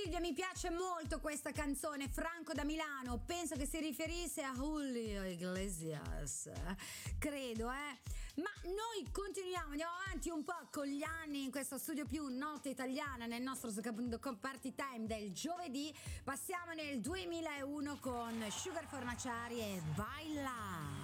Silvia, mi piace molto questa canzone. Franco da Milano, penso che si riferisse a Julio Iglesias, credo, ma noi continuiamo, andiamo avanti un po' con gli anni in questo studio più notte italiana, nel nostro Party Time del giovedì. Passiamo nel 2001 con Sugar Fornaciari e Baila.